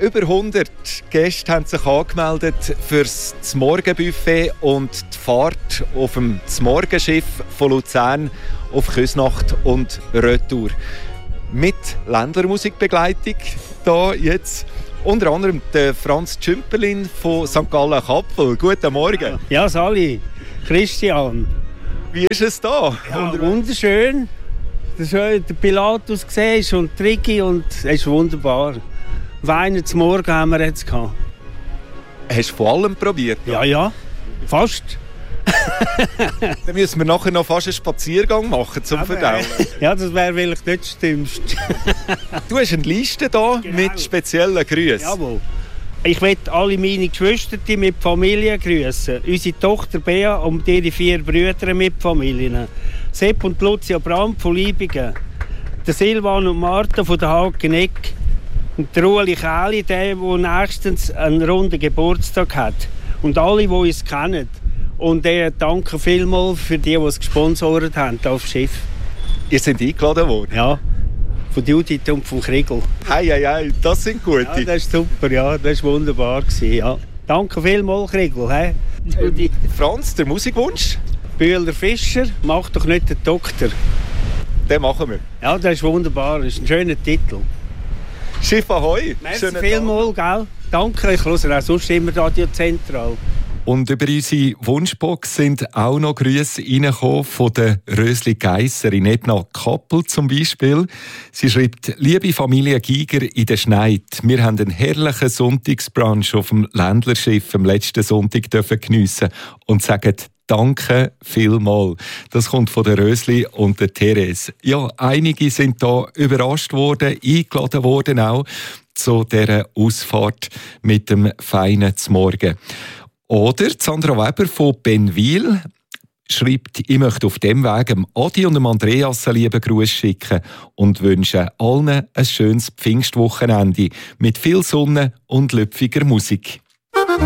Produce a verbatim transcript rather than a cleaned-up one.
Über hundert Gäste haben sich angemeldet für das Morgenbuffet und die Fahrt auf dem Morgenschiff von Luzern auf Küsnacht und Retour. Mit Ländlermusikbegleitung da jetzt unter anderem der Franz Tschümperlin von Sankt Gallen-Kappel. Guten Morgen. Ja, Sali. Christian. Wie ist es da? Ja, wunderschön. Der Pilatus gesehen und Trigi und es ist wunderbar. Wein zum Morgen haben wir jetzt gehabt. Hast du von allem probiert? Ja, ja. Fast. Dann müssen wir nachher noch fast einen Spaziergang machen zum Verdauen. Ja, das wäre vielleicht nicht das Stimmste. Du hast eine Liste hier genau. Mit speziellen Grüßen. Jawohl. Ich möchte alle meine Geschwister mit Familie grüßen. Unsere Tochter Bea und ihre vier Brüder mit Familien. Sepp und Lucia Brandt von Liebingen. Der Silvan und Martha von der Hageneck. Und der Ueli Kähli, der, der nächstens einen runden Geburtstag hat. Und alle, die uns kennen. Und äh, danke vielmals für die, die es gesponsert haben aufs Schiff. Ihr seid eingeladen worden? Ja, von Judith und von Kriegel. Hei, hei, hei, das sind gute. Ja, das ist super, ja, das war wunderbar. Ja. Danke vielmals, Kriegel. He? Ähm, Franz, der Musikwunsch? Bühler Fischer, mach doch nicht den Doktor. Den machen wir. Ja, das ist wunderbar, das ist ein schöner Titel. Schiff Ahoi. Merci vielmals, gell? Danke, ich höre auch sonst immer Radio Zentral. Und über unsere Wunschbox sind auch noch Grüße reingekommen von der Rösli Geisser in Edna Kappel zum Beispiel. Sie schreibt: Liebe Familie Giger in der Schneid, wir haben einen herrlichen Sonntagsbrunch auf dem Ländlerschiff am letzten Sonntag geniessen und sagen Danke vielmals. Das kommt von der Rösli und der Therese. Ja, einige sind da überrascht worden, eingeladen worden auch zu dieser Ausfahrt mit dem feinen Zmorgen. Oder Sandra Weber von Benwil schreibt, ich möchte auf dem Weg dem Adi und dem Andreas einen lieben Gruß schicken und wünsche allen ein schönes Pfingstwochenende mit viel Sonne und lüpfiger Musik.